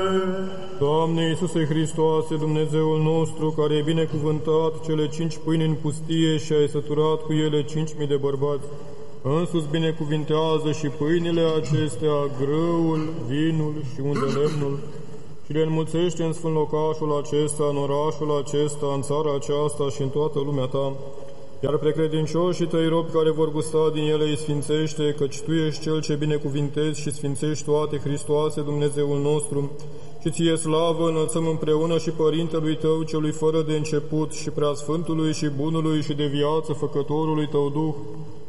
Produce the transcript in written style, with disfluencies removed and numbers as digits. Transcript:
Doamne Iisuse Hristoase, Dumnezeul nostru, care ai binecuvântat cele 5 pâini în pustie și ai săturat cu ele 5.000 de bărbați, însuți binecuvintează și pâinile acestea, grâul, vinul și unde lemnul, și le înmulțește în sfânt locașul acesta, în orașul acesta, în țara aceasta și în toată lumea ta. Iar pe credincioșii tăi robi care vor gusta din ele îi sfințește, căci Tu ești Cel ce binecuvintezi și sfințești toate, Hristoase, Dumnezeul nostru, și Ție slavă înălțăm împreună și Părintelui Tău, Celui fără de început, și Preasfântului și Bunului și de viață Făcătorului Tău Duh,